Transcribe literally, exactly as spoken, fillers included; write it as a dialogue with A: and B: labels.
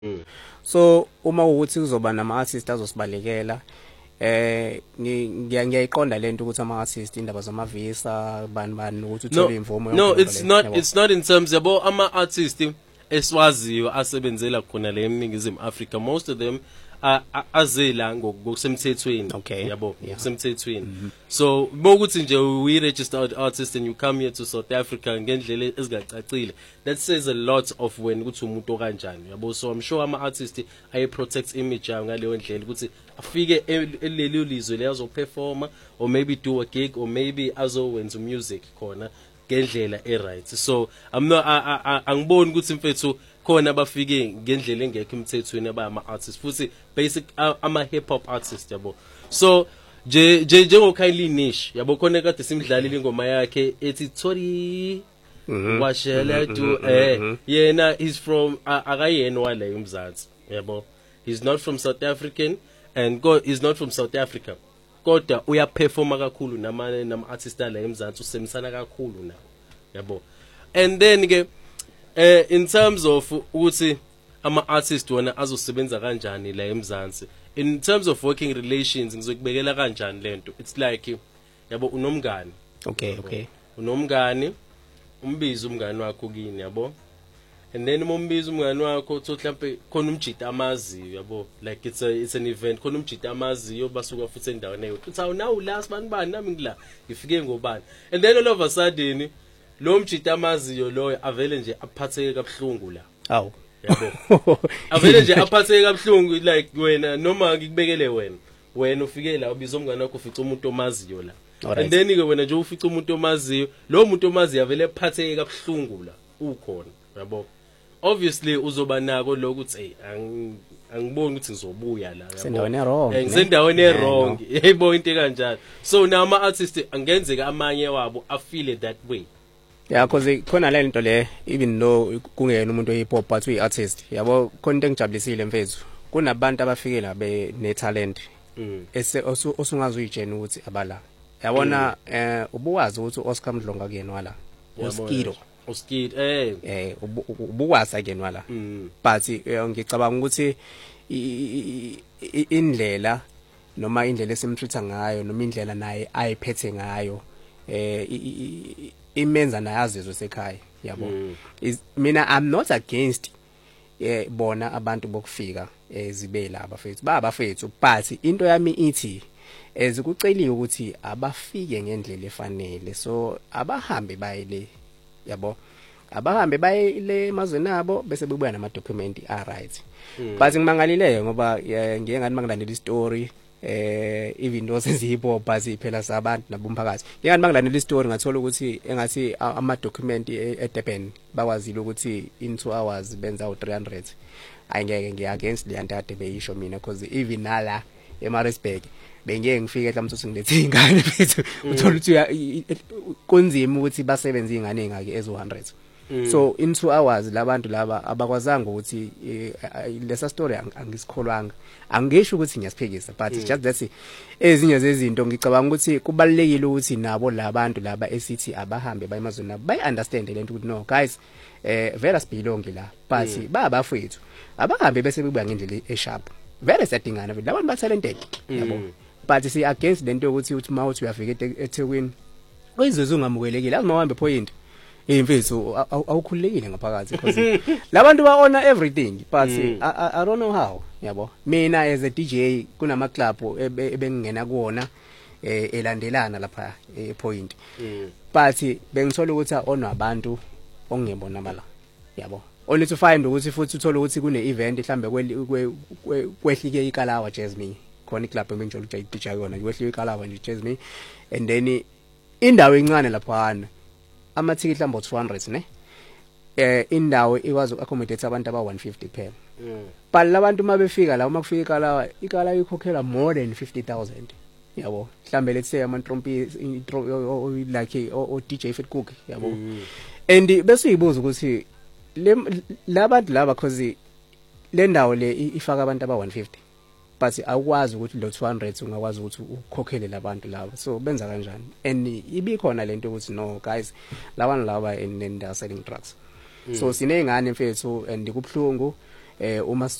A: Mm.
B: So uma ukuthi kuzoba nama artist azosibalekela eh ngiyayiqonda lento ukuthi ama artist indaba zama visa bani bani ukuthi
A: No,
B: uthole imvumo
A: no,
B: yonke
A: it's
B: le
A: not.
B: yabo.
A: It's not in terms yabo ama artists eswaziyo asebenzela khona le eNingizimu Africa. Most of them are azela ngokusemthethweni
B: Okay.
A: yabo
B: Yeah.
A: ngokusemthethweni. So bokuthi nje we registered artist and you come here to South Africa ngendlela ezingacacile. That says a lot of when ukuthi umuntu okanjani yabo. So I'm sure ama artists aye protect image yawo ngaleyo ndlela ukuthi afike eleli lizwe leyazo performer or maybe do a gig or maybe azowenza music khona ngendlela eright. So I'm not angiboni ukuthi mfethu khona abafike ngendlela engekho emthethweni abama artists futhi basic ama hip hop artists yabo. So je je njengo Kylie Niche yabo khona kade simdlalile ingoma yakhe ethi Tori what shall I do eh yena he's from akayena wala eMzansi yabo. He's not from South African and God is not from South Africa. Kodwa uyaperforma kakhulu nama nama artists la eMzansi usemsana kakhulu nawo yabo. And then ke eh in terms of ukuthi ama artists wona azosebenza kanjani la eMzansi in terms of working relations ngizokubekela kanjani lento. It's like yabo unomngani.
B: Okay, okay.
A: Unomngani umbiza umngani wakho kini yabo. And then umbiza umngani wakho uthi mhlambe khona umjita amaziyo yabo, like it's a it's an event khona umjita amaziyo basuka futhi endaweni eyo uthi awu nawu last bani bani nami ngila ngifike ngobani. And then all of a sudden lo mjita amaziyo lo avele nje aphatheke kabuhlungu la
B: Awu
A: yabo. Avele nje aphatheke kabuhlungu like wena noma ngikubekele wena wena ufike la ubiza umngani wakho ufica umuntu omaziyo la.
B: Alright.
A: And then ke wena nje ufica umuntu omaziyo lo muntu omaziyo avele aphatheke kabuhlungu la ukhona yabo. Obviously uzoba nako lokuthi hey angiboni ukuthi ngizobuya la yabo.
B: Sendaweni wrong.
A: Ngisendaweni wrong. Yebo into kanjalo. So now ama artists angenzeka amanye wabo I feel that way.
B: Yeah, because khona le nto le even though kungena umuntu hip hop but uyi artist yabo khona into engijabulisile mfethu kunabantu abafike la be ne talent
A: Mm.
B: ese osungazi uyijena ukuthi abala yabona eh ubuwazi ukuthi Oscar Mdlonga kuyena wala Oskido
A: Oskid eh
B: eh ubuwazi akuyena wala
A: Mm.
B: but eh, ngicabanga ukuthi indlela noma indlela esimtreata ngayo noma indlela naye ayiphethe ngayo eh imenza naye azizwe sekhaya yabo.
A: Mm.
B: Is mina I'm not against eh bona abantu bokufika ezibela abafethu ba abafethu but into yami ithi ezikuceliwe ukuthi abafike ngendlela efanele so abahambe bayile yabo abahambe bayile emazweni abo bese bebuya nama document a right.
A: Mm.
B: But ngimangalile ngoba ngiye ngani mangilandela istory eh even though senze hip hop basi phela sabantu nabomphakathi ngiyani mangilandela istory ngathola ukuthi engathi ama document eDurban bakwazile ukuthi in two hours benza u three hundred. Ayingeke ngiya against le nto ade beyisho mina because even nala eMaritzburg bengeke ngifike mhlawumbe ukuthi ngilethe ingane bethu uthola ukuthi kunzima ukuthi basebenze ingane engake ezo one hundred. So in two hours labantu laba abakwazanga ukuthi lesa story angisikholwanga angisho ukuthi ngiyasiphekisa but mm. just that ezinye zezinto ngicabanga ukuthi kubalekile ukuthi nabo labantu laba esithi abahambe bayimazweni nabo bay understand lento ukuthi no guys eh vera sibelong la but mm. ba abafethu abahambe bese bebuya ngendlela esharp very settingana labantu ba talented yabo. Mm. But si against lento ukuthi uthi mawuthi uyafika eThekwini kuyizwe ungamukelekile azima uhambe point imfethu awukhulekile ngaphakathi because labantu ba honor everything but mm. I, I, I don't know how yabo. Mina as a D J kunama club ebengena kuona eh elandelana lapha e point
A: mm.
B: but bengithola ukuthi honor abantu ongebona bala yabo. Only to find ukuthi futhi uthola ukuthi kune event mhlambe kwehlike iKalawa Jasmine khona iclub ebenjolo D J yona kwehlike iKalawa nje Jasmine and then indawo encane lapha amathiki mhlawumbe two hundred ne eh indawo ikwazi accommodate abantu aba one fifty phela.
A: Mm.
B: But labantu mabefika la uma kufika iKalawa iKalawa ikhokhela more than fifty thousand yabo. Mhlambe let's say ama trompi like o D J Fit Cook yabo.
A: Mm.
B: And bese uyibuza ukuthi le labantu laba because le ndawo le ifaka abantu aba one fifty but akwazi ukuthi lo two hundred ungakwazi ukuthi ukhokhele labantu laba so benza kanjani and ibikhona lento ukuthi no guys labantu laba and they are selling drugs. Mm. So sinengane mfethu and kubhlungu eh uma